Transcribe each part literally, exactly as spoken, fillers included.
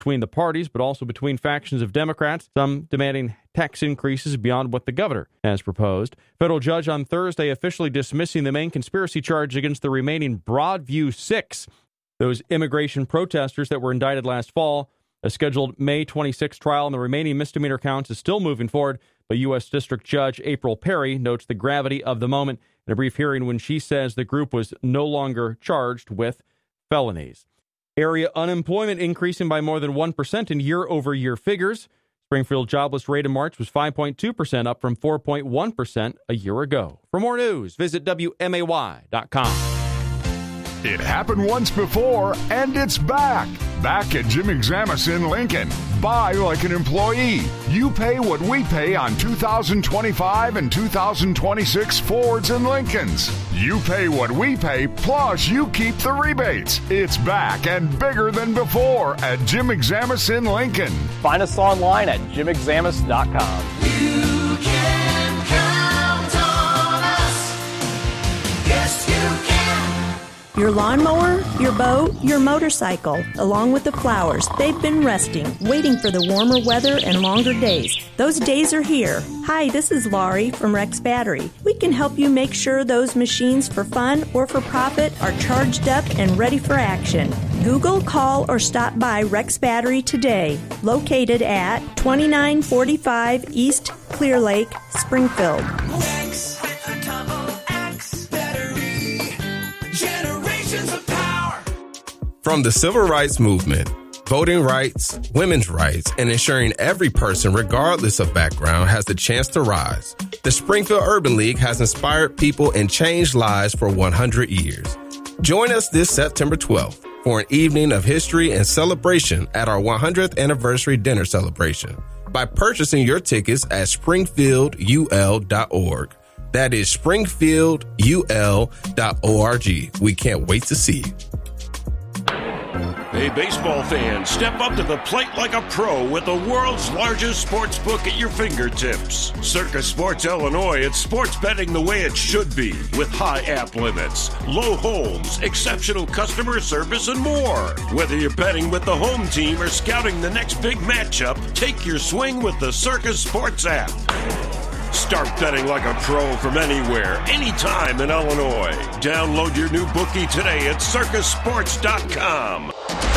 between the parties, but also between factions of Democrats, some demanding tax increases beyond what the governor has proposed. Federal judge on Thursday officially dismissing the main conspiracy charge against the remaining Broadview Six, those immigration protesters that were indicted last fall. A scheduled May twenty-sixth trial on the remaining misdemeanor counts is still moving forward, but U S. District Judge April Perry notes the gravity of the moment in a brief hearing when she says the group was no longer charged with felonies. Area unemployment increasing by more than one percent in year-over-year figures. Springfield jobless rate in March was five point two percent, up from four point one percent a year ago. For more news, visit W M A Y dot com. It happened once before, and it's back. Back at Jim Examus in Lincoln. Buy like an employee. You pay what we pay on two thousand twenty-five and two thousand twenty-six Fords and Lincolns. You pay what we pay, plus you keep the rebates. It's back and bigger than before at Jim Examus in Lincoln. Find us online at jim examus dot com. You can count on us. Yes, you can. Your lawnmower, your boat, your motorcycle, along with the flowers, they've been resting, waiting for the warmer weather and longer days. Those days are here. Hi, this is Laurie from Rex Battery. We can help you make sure those machines for fun or for profit are charged up and ready for action. Google, call, or stop by Rex Battery today, located at twenty-nine forty-five East Clear Lake, Springfield. Rex with a double X battery. Generations of power. From the civil rights movement, voting rights, women's rights, and ensuring every person, regardless of background, has the chance to rise, the Springfield Urban League has inspired people and changed lives for one hundred years. Join us this September twelfth for an evening of history and celebration at our one hundredth anniversary dinner celebration by purchasing your tickets at springfield U L dot org. That is springfield U L dot org. We can't wait to see you. Hey, baseball fans, step up to the plate like a pro with the world's largest sports book at your fingertips. Circa Sports Illinois, it's sports betting the way it should be, with high app limits, low holds, exceptional customer service, and more. Whether you're betting with the home team or scouting the next big matchup, take your swing with the Circa Sports app. Start betting like a pro from anywhere, anytime in Illinois. Download your new bookie today at circus sports dot com.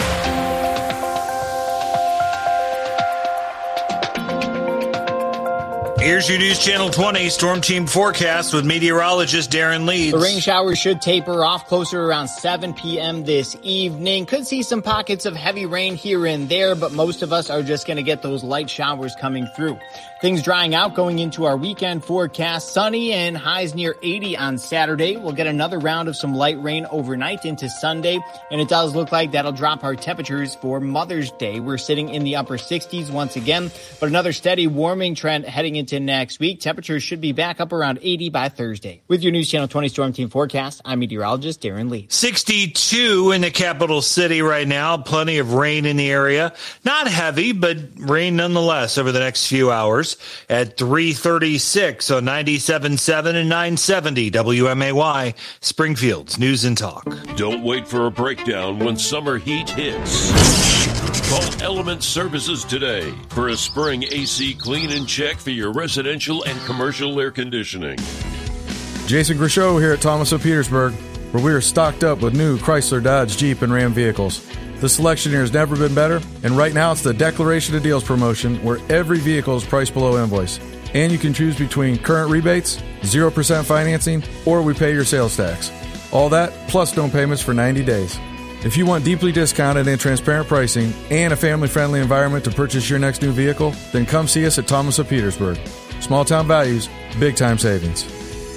Here's your News Channel twenty Storm Team forecast with meteorologist Darren Leeds. The rain showers should taper off closer around seven p.m. this evening. Could see some pockets of heavy rain here and there, but most of us are just going to get those light showers coming through. Things drying out going into our weekend forecast. Sunny and highs near eighty on Saturday. We'll get another round of some light rain overnight into Sunday, and it does look like that'll drop our temperatures for Mother's Day. We're sitting in the upper sixties once again, but another steady warming trend heading into next week. Temperatures should be back up around eighty by Thursday. With your News Channel twenty Storm Team forecast, I'm meteorologist Darren Lee. sixty-two in the capital city right now. Plenty of rain in the area. Not heavy, but rain nonetheless over the next few hours. At three thirty-six on ninety-seven point seven and nine seventy W M A Y, Springfield's News and Talk. Don't wait for a breakdown when summer heat hits. Call Element Services today for a spring A C clean and check for your residential and commercial air conditioning. Jason Grishow here at Thomas of Petersburg, where we are stocked up with new Chrysler, Dodge, Jeep, and Ram vehicles. The selection here has never been better, and right now it's the Declaration of Deals promotion where every vehicle is priced below invoice. And you can choose between current rebates, zero percent financing, or we pay your sales tax. All that plus no payments for ninety days. If you want deeply discounted and transparent pricing and a family-friendly environment to purchase your next new vehicle, then come see us at Thomas of Petersburg. Small town values, big time savings.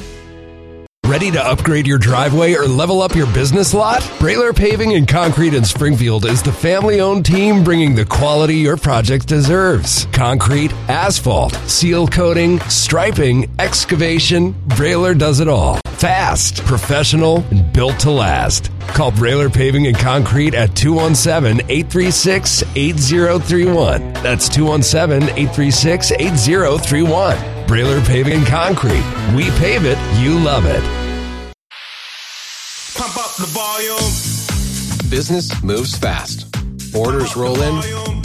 Ready to upgrade your driveway or level up your business lot? Brailer Paving and Concrete in Springfield is the family-owned team bringing the quality your project deserves. Concrete, asphalt, seal coating, striping, excavation, Brailer does it all. Fast, professional, and built to last. Call Brailer Paving and Concrete at two one seven, eight three six, eight zero three one. That's two one seven, eight three six, eight zero three one. Brailer Paving and Concrete. We pave it, you love it. Pump up the volume. Business moves fast. orders roll in,